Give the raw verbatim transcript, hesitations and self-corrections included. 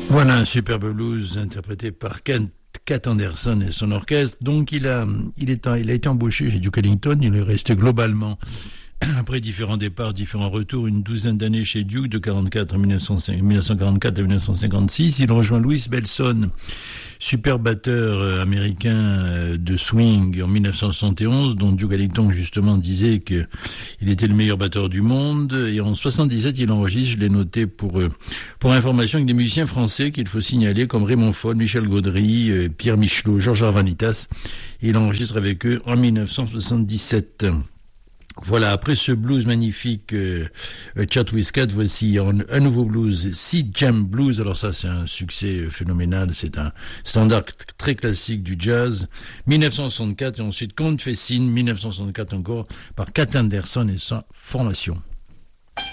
Voilà un superbe blues interprété par Ken Cat Anderson et son orchestre. Donc il a, il est, il a été embauché chez Duke Ellington. Il est resté globalement, après différents départs, différents retours, une douzaine d'années chez Duke, de quarante-quatre à mille neuf cent quarante-quatre à mille neuf cent cinquante-six. Il rejoint Louis Bellson, super batteur euh, américain euh, de swing en mille neuf cent soixante et onze, dont Duke Ellington justement disait que il était le meilleur batteur du monde. Et en soixante-dix-sept, il enregistre, je l'ai noté pour euh, pour information, avec des musiciens français qu'il faut signaler comme Raymond Foll, Michel Gaudry, euh, Pierre Michelot, Georges Arvanitas. Il enregistre avec eux en mille neuf cent soixante-dix-sept. Voilà, après ce blues magnifique, euh, Chat with Cat, voici un, un nouveau blues, Sea Jam Blues. Alors ça, c'est un succès phénoménal, c'est un standard très classique du jazz. mille neuf cent soixante-quatre et ensuite Confessing, mille neuf cent soixante-quatre encore, par Cat Anderson et sa formation.